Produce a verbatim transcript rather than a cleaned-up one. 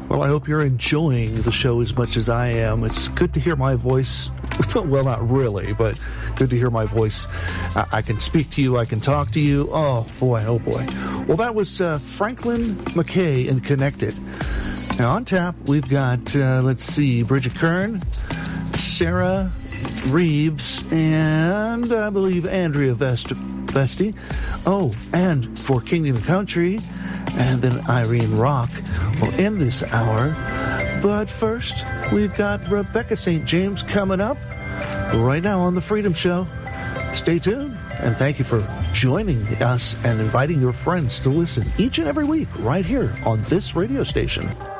Well, I hope you're enjoying the show as much as I am. It's good to hear my voice. Well, not really, but good to hear my voice. I, I can speak to you. I can talk to you. Oh, boy. Oh, boy. Well, that was uh, Franklin McKay in Connected. Now, on tap, we've got, uh, let's see, Bridget Kern, Sarah Reeves, and I believe Andrea Vest- Vesti. Oh, and for Kingdom and Country, and then Irene Rock will end this hour. But first, we've got Rebecca Saint James coming up right now on The Freedom Show. Stay tuned, and thank you for joining us and inviting your friends to listen each and every week right here on this radio station.